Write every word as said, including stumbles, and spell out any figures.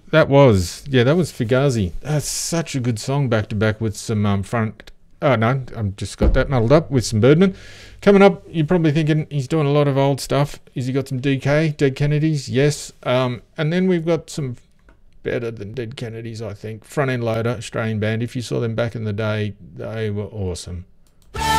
That was, yeah, that was Fugazi. That's such a good song back to back with some um, front. Oh, no, I've just got that muddled up with some Birdman. Coming up, you're probably thinking he's doing a lot of old stuff. Has he got some D K, Dead Kennedys? Yes. Um, and then we've got some better than Dead Kennedys, I think. Front End Loader, Australian band. If you saw them back in the day, they were awesome.